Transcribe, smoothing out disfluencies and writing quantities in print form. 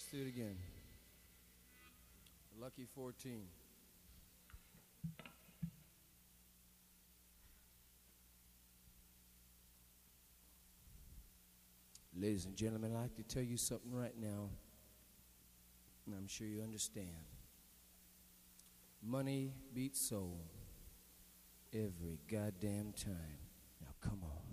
Let's do it again. Lucky 14. Ladies and gentlemen, I'd like to tell you something right now, and I'm sure you understand. Money beats soul every goddamn time. Now come on.